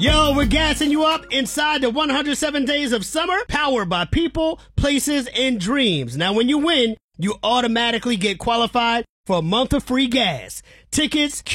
Yo, we're gassing you up inside the 107 Days of Summer, powered by people, places, and dreams. Now, when you win, you automatically get qualified for a month of free gas. Tickets,